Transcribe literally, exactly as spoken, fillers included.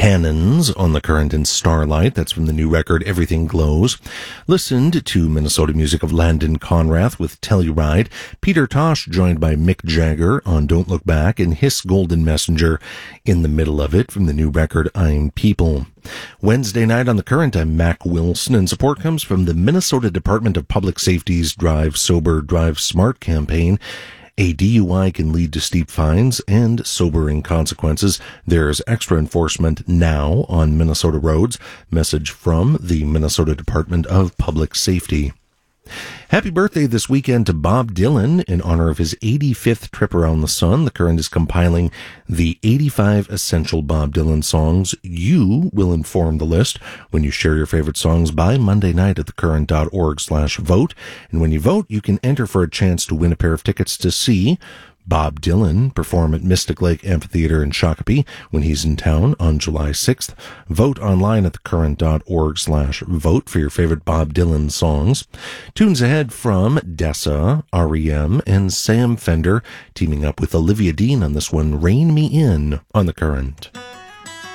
Cannons on the Current and Starlight. That's from the new record Everything Glows. Listened to Minnesota music of Landon Conrath with Telluride. Peter Tosh joined by Mick Jagger on Don't Look Back, and Hiss Golden Messenger in the middle of it from the new record I'm People. Wednesday night on the Current, I'm Mac Wilson, and support comes from the Minnesota Department of Public Safety's Drive Sober, Drive Smart campaign. A D U I can lead to steep fines and sobering consequences. There's extra enforcement now on Minnesota roads. Message from the Minnesota Department of Public Safety. Happy birthday this weekend to Bob Dylan in honor of his eighty-fifth trip around the sun. The Current is compiling the eighty-five essential Bob Dylan songs. You will inform the list when you share your favorite songs by Monday night at thecurrent.org slash vote. And when you vote, you can enter for a chance to win a pair of tickets to see Bob Dylan perform at Mystic Lake Amphitheater in Shakopee when he's in town on July sixth. Vote online at thecurrent.org slash vote for your favorite Bob Dylan songs. Tunes ahead from Dessa, R E M, and Sam Fender teaming up with Olivia Dean on this one, Rein Me In, on The Current.